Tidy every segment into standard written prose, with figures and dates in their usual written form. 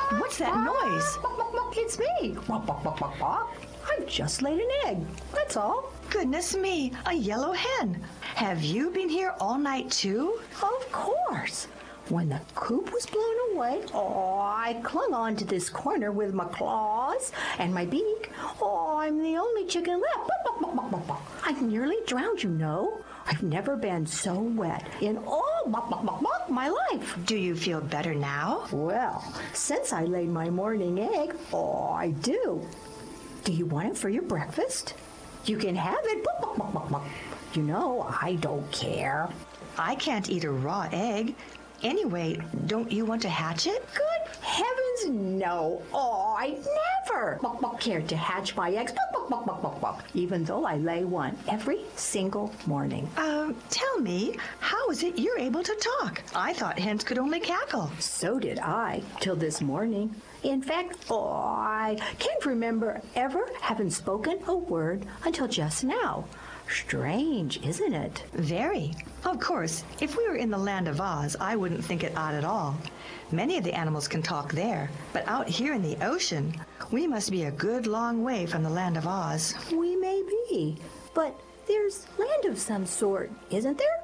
What's that noise? It's me. I've just laid an egg. That's all. Goodness me, a yellow hen. Have you been here all night too? Of course. When the coop was blown away, I clung on to this corner with my claws and my beak. I'm the only chicken left. I nearly drowned, you know. I've never been so wet in all my life. Do you feel better now? Well, since I laid my morning egg, I do. Do you want it for your breakfast? You can have it. You know, I don't care. I can't eat a raw egg. Anyway, don't you want to hatch it? Good heavens, no. I never cared to hatch my eggs, even though I lay one every single morning. Tell me, how is it you're able to talk? I thought hens could only cackle. So did I, till this morning. In fact, I can't remember ever having spoken a word until just now. Strange, isn't it? Very. Of course, if we were in the Land of Oz, I wouldn't think it odd at all. Many of the animals can talk there, but out here in the ocean, we must be a good long way from the Land of Oz. We may be, but there's land of some sort, isn't there?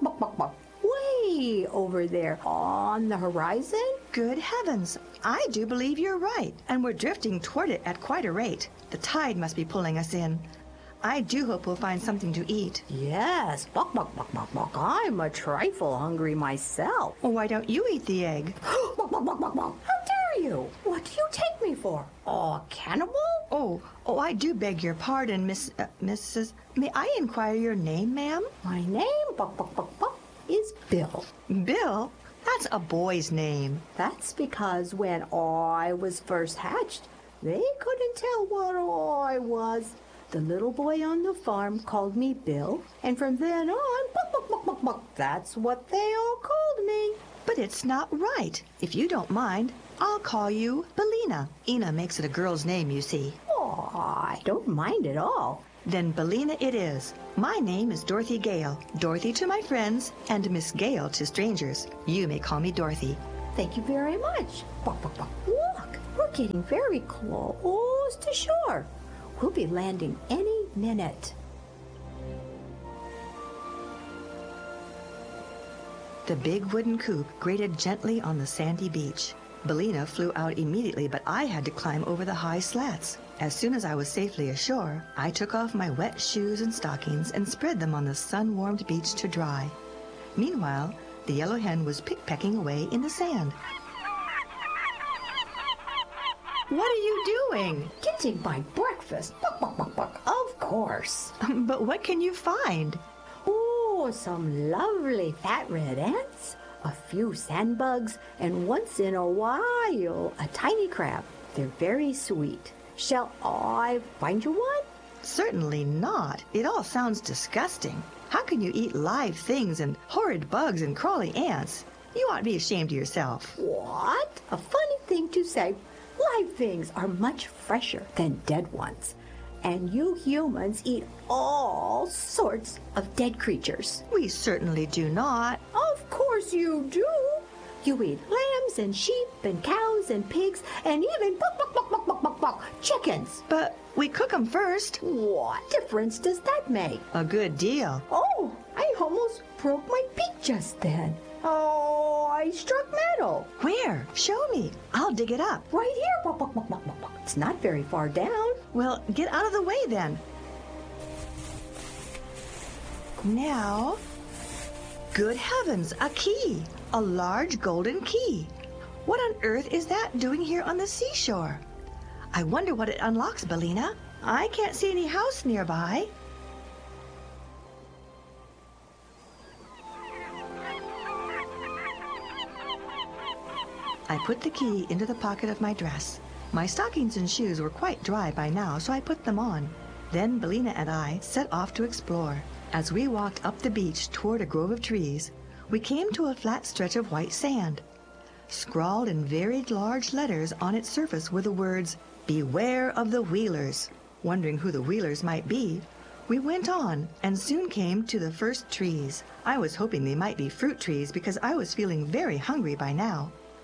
Way over there on the horizon. Good heavens, I do believe you're right, and we're drifting toward it at quite a rate. The tide must be pulling us in. I do hope we'll find something to eat. Yes, I'm a trifle hungry myself. Well, why don't you eat the egg? How dare you? What do you take me for? A cannibal? Oh, I do beg your pardon, Mrs. May I inquire your name, ma'am? My name, is Bill. Bill? That's a boy's name. That's because when I was first hatched, they couldn't tell what I was. The little boy on the farm called me Bill, and from then on, that's what they all called me. But it's not right. If you don't mind, I'll call you Billina. Ina makes it a girl's name, you see. Oh, I don't mind at all. Then Billina it is. My name is Dorothy Gale. Dorothy to my friends, and Miss Gale to strangers. You may call me Dorothy. Thank you very much. Look, we're getting very close to shore. We'll be landing any minute. The big wooden coop grated gently on the sandy beach. Billina flew out immediately, but I had to climb over the high slats. As soon as I was safely ashore, I took off my wet shoes and stockings and spread them on the sun-warmed beach to dry. Meanwhile, the yellow hen was pick-pecking away in the sand. What are you doing? Getting my breakfast. Of course. But what can you find? Oh, some lovely fat red ants, a few sand bugs, and once in a while, a tiny crab. They're very sweet. Shall I find you one? Certainly not. It all sounds disgusting. How can you eat live things and horrid bugs and crawly ants? You ought to be ashamed of yourself. What? A funny thing to say. Live things are much fresher than dead ones. And you humans eat all sorts of dead creatures. We certainly do not. Of course you do. You eat lambs and sheep and cows and pigs and even chickens. But we cook them first. What difference does that make? A good deal. Oh, I almost broke my beak just then. Oh, I struck metal. Where? Show me. I'll dig it up. Right here. It's not very far down. Well, get out of the way then. Now, good heavens, a key. A large golden key. What on earth is that doing here on the seashore? I wonder what it unlocks, Billina. I can't see any house nearby. I put the key into the pocket of my dress. My stockings and shoes were quite dry by now, so I put them on. Then Billina and I set off to explore. As we walked up the beach toward a grove of trees, we came to a flat stretch of white sand. Scrawled in very large letters on its surface were the words, "Beware of the Wheelers." Wondering who the Wheelers might be, we went on and soon came to the first trees. I was hoping they might be fruit trees because I was feeling very hungry by now.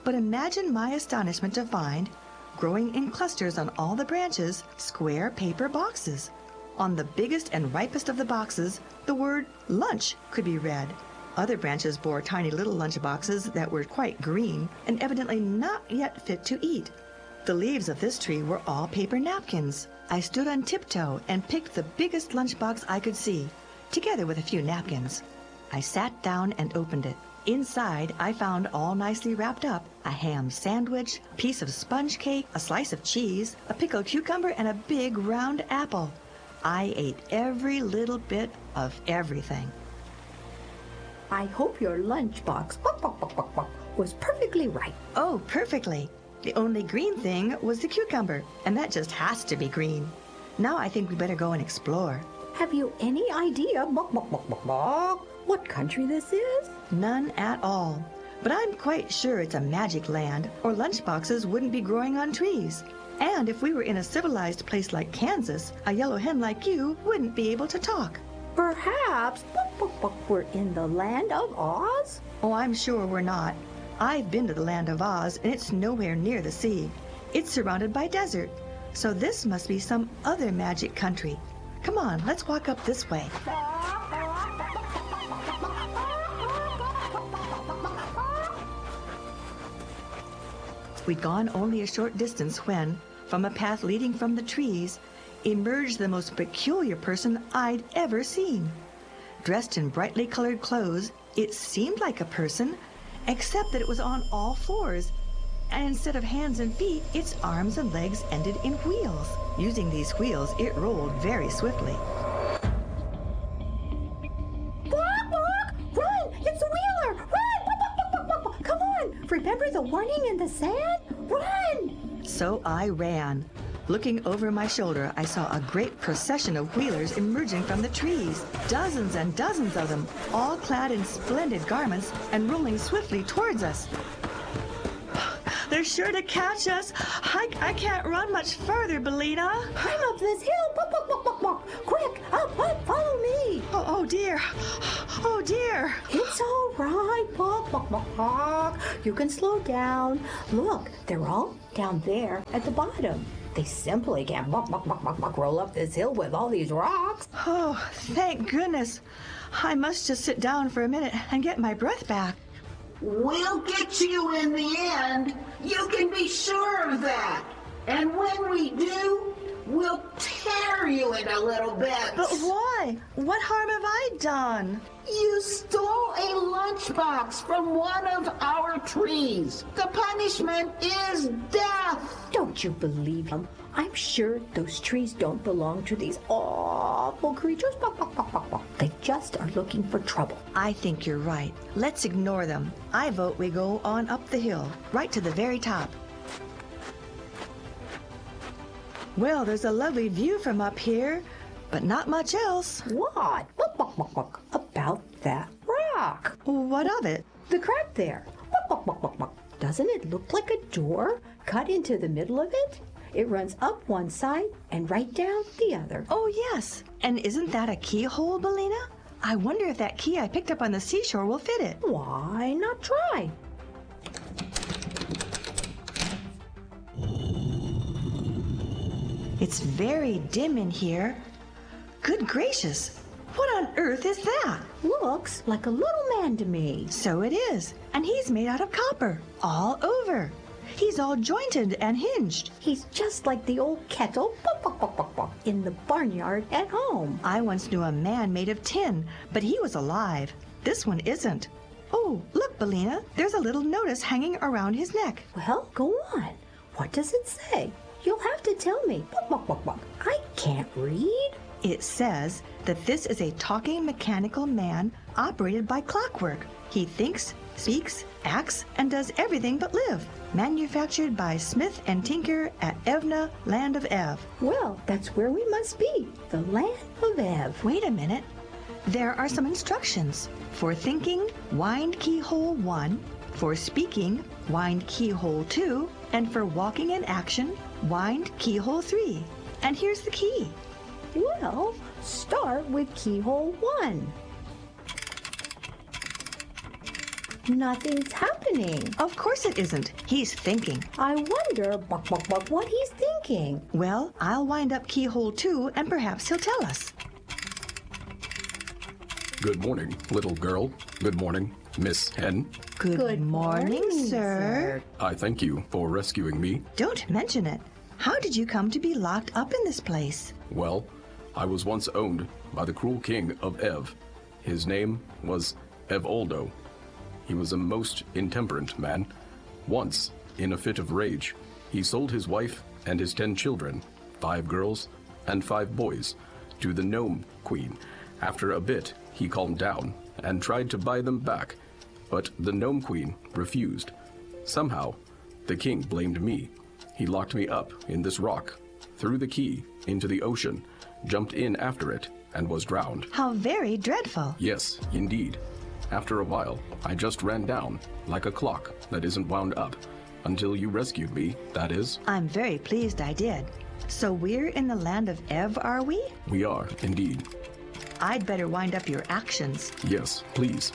But imagine my astonishment to find, growing in clusters on all the branches, square paper boxes. On the biggest and ripest of the boxes, the word lunch could be read. Other branches bore tiny little lunch boxes that were quite green and evidently not yet fit to eat. The leaves of this tree were all paper napkins. I stood on tiptoe and picked the biggest lunch box I could see, together with a few napkins. I sat down and opened it. Inside, I found all nicely wrapped up a ham sandwich, a piece of sponge cake, a slice of cheese, a pickled cucumber, and a big round apple. I ate every little bit of everything. I hope your lunchbox was perfectly right. Oh, perfectly. The only green thing was the cucumber, and that just has to be green. Now I think we better go and explore. Have you any idea what country this is? None at all. But I'm quite sure it's a magic land, or lunchboxes wouldn't be growing on trees. And if we were in a civilized place like Kansas, a yellow hen like you wouldn't be able to talk. Perhaps we're in the land of Oz? Oh, I'm sure we're not. I've been to the land of Oz, and it's nowhere near the sea. It's surrounded by desert. So this must be some other magic country. Come on, let's walk up this way. We'd gone only a short distance when, from a path leading from the trees, emerged the most peculiar person I'd ever seen. Dressed in brightly colored clothes, it seemed like a person, except that it was on all fours, and instead of hands and feet, its arms and legs ended in wheels. Using these wheels, it rolled very swiftly. Run! It's a wheeler! Run! Come on! Remember the warning in the sand? Run! So I ran. Looking over my shoulder, I saw a great procession of wheelers emerging from the trees. Dozens and dozens of them, all clad in splendid garments and rolling swiftly towards us. They're sure to catch us. I can't run much further, Billina. Climb up this hill! Quick! Up! Follow me! Oh dear. Oh dear. It's all right. You can slow down. Look, they're all down there at the bottom. They simply can't roll up this hill with all these rocks. Oh, thank goodness. I must just sit down for a minute and get my breath back. We'll get you in the end. You can be sure of that. And when we do, we'll tear you into little bits. But why? What harm have I done? You stole a lunchbox from one of our trees. The punishment is death. Don't you believe him? I'm sure those trees don't belong to these awful creatures. They just are looking for trouble. I think you're right. Let's ignore them. I vote we go on up the hill, right to the very top. Well, there's a lovely view from up here, but not much else. What? About that rock. What of it? The crack there. Doesn't it look like a door cut into the middle of it? It runs up one side and right down the other. Oh, yes. And isn't that a keyhole, Billina? I wonder if that key I picked up on the seashore will fit it. Why not try? It's very dim in here. Good gracious, what on earth is that? Looks like a little man to me. So it is, and he's made out of copper, all over. He's all jointed and hinged. He's just like the old kettle in the barnyard at home. I once knew a man made of tin, but he was alive. This one isn't. Oh, look, Billina, there's a little notice hanging around his neck. Well, go on. What does it say? You'll have to tell me. I can't read. It says that this is a talking mechanical man operated by clockwork. He thinks, speaks, acts, and does everything but live. Manufactured by Smith and Tinker at Evna, land of Ev. Well, that's where we must be, the land of Ev. Wait a minute. There are some instructions. For thinking, wind keyhole 1. For speaking, wind keyhole 2. And for walking in action, wind keyhole 3. And here's the key. Well, start with keyhole 1. Nothing's happening. Of course it isn't. He's thinking. I wonder, what he's thinking. Well, I'll wind up Keyhole 2 and perhaps he'll tell us. Good morning, little girl. Good morning, Miss Hen. Good morning, sir. I thank you for rescuing me. Don't mention it. How did you come to be locked up in this place? Well, I was once owned by the cruel king of Ev. His name was Evoldo. He was a most intemperate man. Once, in a fit of rage, he sold his wife and his 10 children, 5 girls and 5 boys, to the Gnome Queen. After a bit, he calmed down and tried to buy them back, but the Gnome Queen refused. Somehow, the king blamed me. He locked me up in this rock, threw the key into the ocean, jumped in after it, and was drowned. How very dreadful. Yes, indeed. After a while, I just ran down, like a clock that isn't wound up, until you rescued me, that is. I'm very pleased I did. So we're in the land of Ev, are we? We are, indeed. I'd better wind up your actions. Yes, please.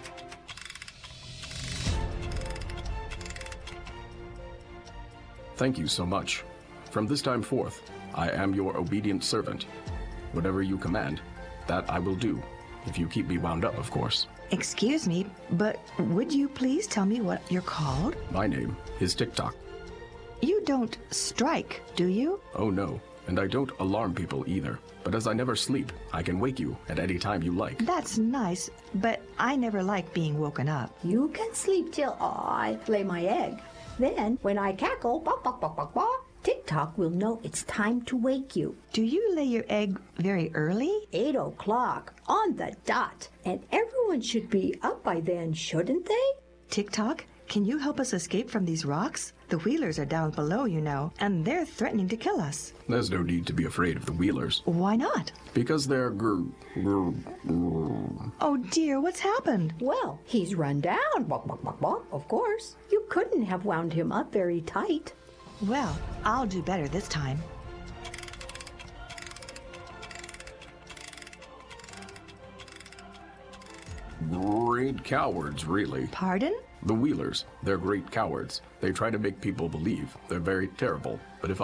Thank you so much. From this time forth, I am your obedient servant. Whatever you command, that I will do, if you keep me wound up, of course. Excuse me, but would you please tell me what you're called? My name is TikTok. You don't strike, do you? Oh no, and I don't alarm people either. But as I never sleep, I can wake you at any time you like. That's nice, but I never like being woken up. You can sleep till I lay my egg. Then, when I cackle, bok, bok, bok, bok, bok, TikTok will know it's time to wake you. Do you lay your egg very early? 8 o'clock, on the dot. And everyone should be up by then, shouldn't they? TikTok, can you help us escape from these rocks? The Wheelers are down below, you know, and they're threatening to kill us. There's no need to be afraid of the Wheelers. Why not? Because they're Oh dear, what's happened? Well, he's run down, bok, bok, bok, bok, of course. You couldn't have wound him up very tight. Well, I'll do better this time. Great cowards, really. Pardon? The Wheelers, they're great cowards. They try to make people believe they're very terrible. But if